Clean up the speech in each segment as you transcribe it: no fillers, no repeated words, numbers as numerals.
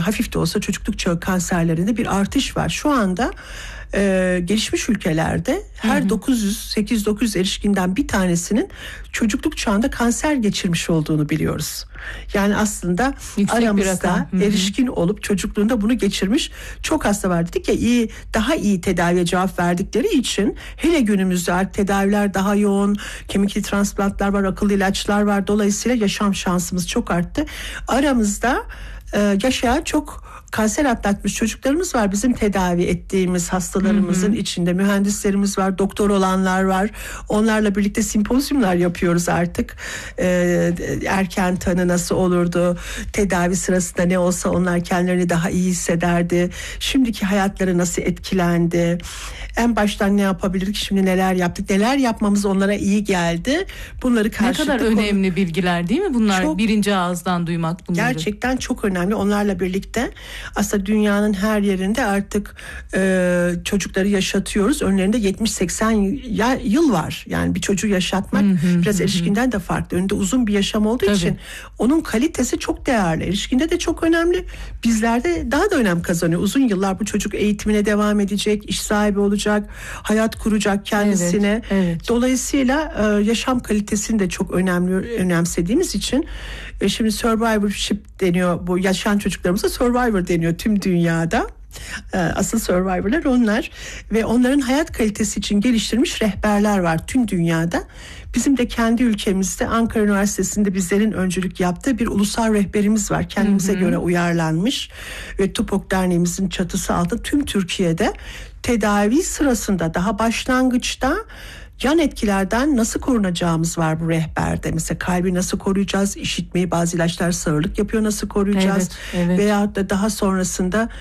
hafif de olsa çocukluk çağı kanserlerinde bir artış var. Şu anda gelişmiş ülkelerde her 800-900 erişkinden bir tanesinin çocukluk çağında kanser geçirmiş olduğunu biliyoruz. Yani aslında yüksek aramızda erişkin olup çocukluğunda bunu geçirmiş çok hasta var. Dedik ya, daha iyi tedaviye cevap verdikleri için hele günümüzde artık tedaviler daha yoğun, kemikli transplantlar var, akıllı ilaçlar var. Dolayısıyla yaşam şansımız çok arttı. Aramızda yaşayan çok kanser atlatmış çocuklarımız var. Bizim tedavi ettiğimiz hastalarımızın içinde mühendislerimiz var, doktor olanlar var. Onlarla birlikte simpozyumlar yapıyoruz artık. Erken tanı nasıl olurdu? Tedavi sırasında ne olsa onlar kendilerini daha iyi hissederdi. Şimdiki hayatları nasıl etkilendi? En baştan ne yapabilirdik? Şimdi neler yaptık? Neler yapmamız onlara iyi geldi? Bunları karşılıklı... Ne kadar önemli bilgiler değil mi bunlar? Çok, birinci ağızdan duymak bunları. Gerçekten çok önemli. Onlarla birlikte aslında dünyanın her yerinde artık çocukları yaşatıyoruz. Önlerinde 70-80 yıl var. Yani bir çocuğu yaşatmak biraz erişkinden de farklı. Önünde uzun bir yaşam olduğu için onun kalitesi çok değerli. Erişkinde de çok önemli. Bizlerde daha da önem kazanıyor. Uzun yıllar bu çocuk eğitimine devam edecek, iş sahibi olacak, hayat kuracak kendisine. Dolayısıyla yaşam kalitesini de çok önemsediğimiz için şimdi survivorship deniyor, bu yaşayan çocuklarımıza survivor deniyor tüm dünyada. Asıl survivorlar onlar ve onların hayat kalitesi için geliştirilmiş rehberler var tüm dünyada. Bizim de kendi ülkemizde Ankara Üniversitesi'nde bizlerin öncülük yaptığı bir ulusal rehberimiz var. Kendimize göre uyarlanmış ve TUPOK Derneğimizin çatısı altında tüm Türkiye'de tedavi sırasında daha başlangıçta yan etkilerden nasıl korunacağımız var bu rehberde. Mesela kalbi nasıl koruyacağız, işitmeyi, bazı ilaçlar sağırlık yapıyor, nasıl koruyacağız veyahut da daha sonrasında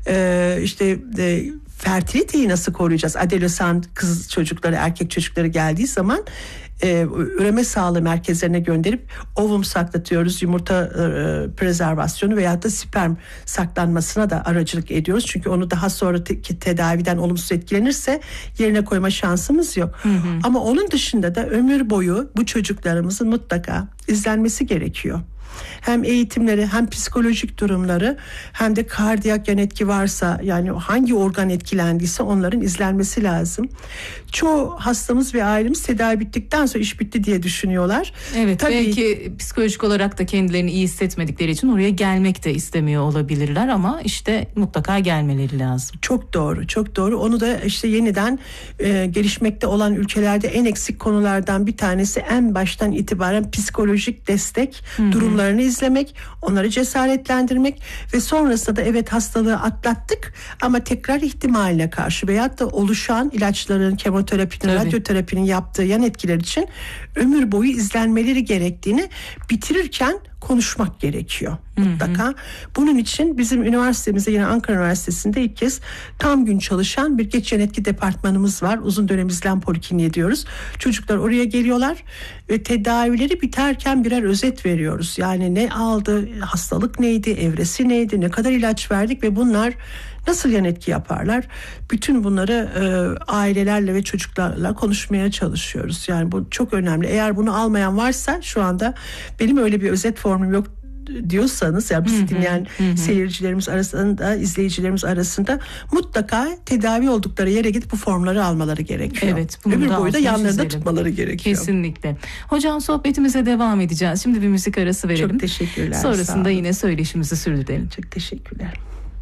fertiliteyi nasıl koruyacağız. Adolesan kız çocukları, erkek çocukları geldiği zaman üreme sağlığı merkezlerine gönderip ovum saklatıyoruz. Yumurta prezervasyonu veyahut da sperm saklanmasına da aracılık ediyoruz. Çünkü onu daha sonraki tedaviden olumsuz etkilenirse yerine koyma şansımız yok. Ama onun dışında da ömür boyu bu çocuklarımızın mutlaka izlenmesi gerekiyor. Hem eğitimleri, hem psikolojik durumları, hem de kardiyak yan etki varsa, yani hangi organ etkilendiyse onların izlenmesi lazım. Çoğu hastamız ve ailemiz tedavi bittikten sonra iş bitti diye düşünüyorlar. Evet, tabii belki psikolojik olarak da kendilerini iyi hissetmedikleri için oraya gelmek de istemiyor olabilirler ama işte mutlaka gelmeleri lazım. Çok doğru, çok doğru. Onu da işte yeniden gelişmekte olan ülkelerde en eksik konulardan bir tanesi en baştan itibaren psikolojik destek durumlarını izlemek, onları cesaretlendirmek ve sonrasında da evet hastalığı atlattık ama tekrar ihtimaline karşı veyahut da oluşan ilaçların, kemoterapinin, radyoterapinin yaptığı yan etkiler için ömür boyu izlenmeleri gerektiğini bitirirken konuşmak gerekiyor mutlaka. Bunun için bizim üniversitemizde, yine Ankara Üniversitesi'nde ilk kez tam gün çalışan bir geç yan etki departmanımız var. Uzun dönem izlem polikliniği diyoruz. Çocuklar oraya geliyorlar ve tedavileri biterken birer özet veriyoruz. Yani ne aldı, hastalık neydi, evresi neydi, ne kadar ilaç verdik ve bunlar nasıl yan etki yaparlar? Bütün bunları ailelerle ve çocuklarla konuşmaya çalışıyoruz. Yani bu çok önemli. Eğer bunu almayan varsa, şu anda benim öyle bir özet formum yok diyorsanız, yani bizi dinleyen seyircilerimiz arasında, izleyicilerimiz arasında mutlaka tedavi oldukları yere gidip bu formları almaları gerekiyor. Evet, ömür boyu da yanlarında tutmaları gerekiyor. Kesinlikle. Hocam, sohbetimize devam edeceğiz. Şimdi bir müzik arası verelim. Çok teşekkürler. Sonrasında yine söyleşimizi sürdürelim. Çok teşekkürler.